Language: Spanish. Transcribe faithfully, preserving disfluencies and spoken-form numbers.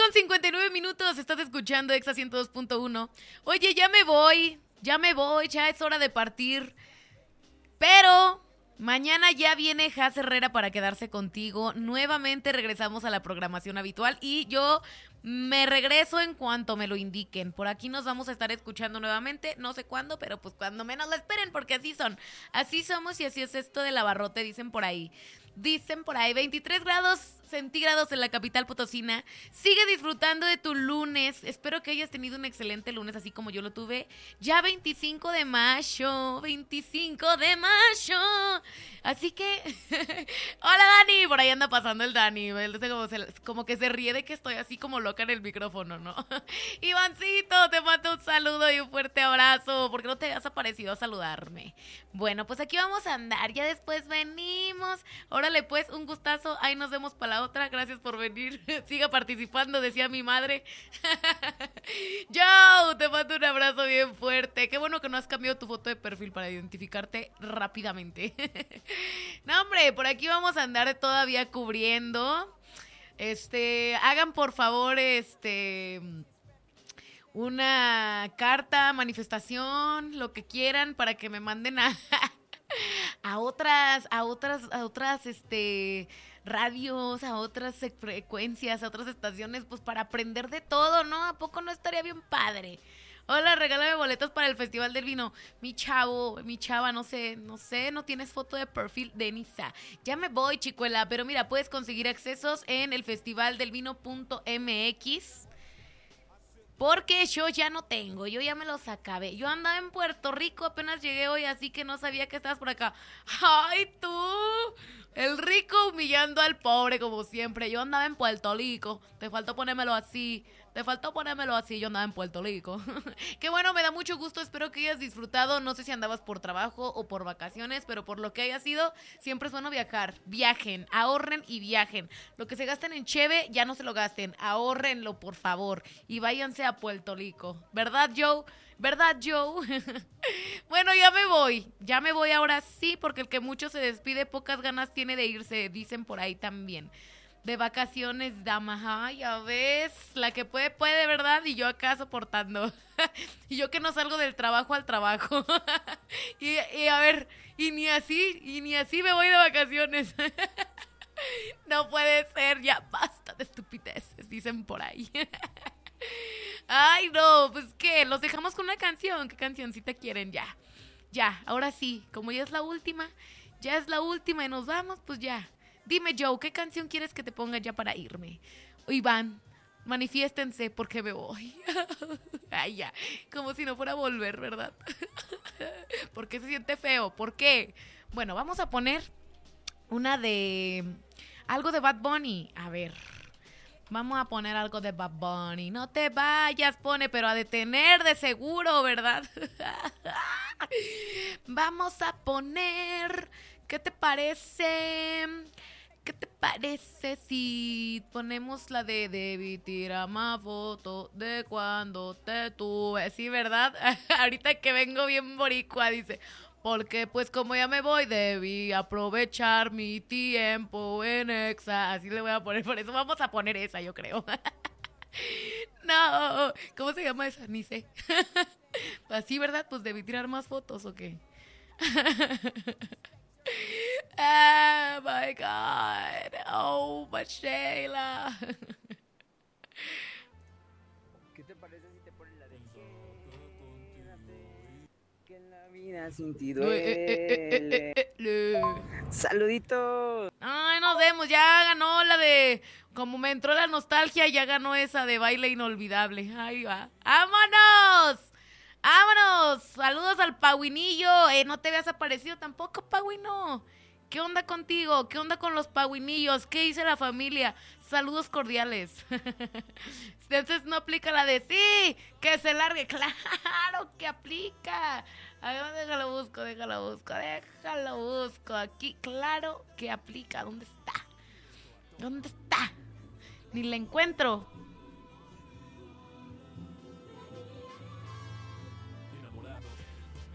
con cincuenta y nueve minutos, estás escuchando Exa ciento dos punto uno. Oye, ya me voy, ya me voy, ya es hora de partir. Pero mañana ya viene Jas Herrera para quedarse contigo. Nuevamente regresamos a la programación habitual y yo me regreso en cuanto me lo indiquen. Por aquí nos vamos a estar escuchando nuevamente, no sé cuándo, pero pues cuando menos lo esperen, porque así son. Así somos y así es esto del abarrote, dicen por ahí. Dicen por ahí, veintitrés grados centígrados en la capital potosina. Sigue disfrutando de tu lunes. Espero que hayas tenido un excelente lunes, así como yo lo tuve. Ya veinticinco de mayo, veinticinco de mayo. Así que, hola Dani, por ahí anda pasando el Dani. Él como, se, como que se ríe de que estoy así como loca en el micrófono, ¿no? Ivancito, te mando un saludo y un fuerte abrazo. ¿Por qué no te has aparecido a saludarme? Bueno, pues aquí vamos a andar. Ya después venimos. Órale, pues, un gustazo. Ahí nos vemos para la otra. Gracias por venir. Siga participando, decía mi madre. Yo te mando un abrazo bien fuerte. Qué bueno que no has cambiado tu foto de perfil para identificarte rápidamente. No, hombre, por aquí vamos a andar todavía cubriendo. Este, hagan por favor, este, una carta, manifestación, lo que quieran para que me manden a, a otras, a otras, a otras, este, radios, a otras frecuencias, a otras estaciones, pues para aprender de todo, ¿no? ¿A poco no estaría bien padre? Hola, regálame boletos para el Festival del Vino. Mi chavo, mi chava, no sé, no sé, no tienes foto de perfil de Nisa. Ya me voy, chicuela, pero mira, puedes conseguir accesos en el festival del vino punto m x. Porque yo ya no tengo, yo ya me los acabé. Yo andaba en Puerto Rico, apenas llegué hoy, así que no sabía que estabas por acá. ¡Ay, tú! El rico humillando al pobre, como siempre. Yo andaba en Puerto Rico, te faltó ponérmelo así. Te faltó ponérmelo así, yo andaba en Puerto Rico. Qué bueno, me da mucho gusto, espero que hayas disfrutado. No sé si andabas por trabajo o por vacaciones, pero por lo que haya sido, siempre es bueno viajar. Viajen, ahorren y viajen. Lo que se gasten en cheve, ya no se lo gasten. Ahórrenlo, por favor. Y váyanse a Puerto Rico. ¿Verdad, Joe? ¿Verdad, Joe? Bueno, ya me voy. Ya me voy ahora sí, porque el que mucho se despide, pocas ganas tiene de irse. Dicen por ahí también. De vacaciones, dama, ay, ya ves, la que puede, puede, ¿verdad? Y yo acá soportando. Y yo que no salgo del trabajo al trabajo. y, y a ver, y ni así, y ni así me voy de vacaciones. No puede ser, ya basta de estupideces, dicen por ahí. Ay, no, pues qué, los dejamos con una canción. ¿Qué cancioncita quieren? Ya, ya, ahora sí, como ya es la última, ya es la última y nos vamos, pues ya. Dime, Joe, ¿qué canción quieres que te ponga ya para irme? Iván, manifiéstense porque me voy. Ay, ya, como si no fuera a volver, ¿verdad? ¿Por qué se siente feo? ¿Por qué? Bueno, vamos a poner una de... algo de Bad Bunny. A ver, vamos a poner algo de Bad Bunny. No te vayas, pone, pero a detener de seguro, ¿verdad? Vamos a poner... ¿Qué te parece? ¿Qué te parece si ponemos la de debí tirar más foto de cuando te tuve? Sí, ¿verdad? Ahorita que vengo bien boricua, dice. Porque pues como ya me voy, debí aprovechar mi tiempo en Exa. Así le voy a poner, por eso vamos a poner esa, yo creo. No, ¿cómo se llama esa? Ni sé. Así, ¿verdad? Pues debí tirar más fotos, ¿o qué? Oh my God. Oh, Sheila. ¿Qué te parece si te ponen la de quédate, que en la vida sin ti duele? Saluditos. Ay, nos vemos. Ya ganó la de... Como me entró la nostalgia, ya ganó esa de baile inolvidable. Ahí va. ¡Vámonos! ¡Vámonos! Saludos al Pauinillo. Eh, no te habías aparecido tampoco, Pauino. ¿Qué onda contigo? ¿Qué onda con los Pauinillos? ¿Qué dice la familia? Saludos cordiales. Entonces no aplica la de sí, que se largue. Claro que aplica. A ver, déjalo busco, déjalo busco, déjalo busco. Aquí, claro que aplica. ¿Dónde está? ¿Dónde está? Ni la encuentro.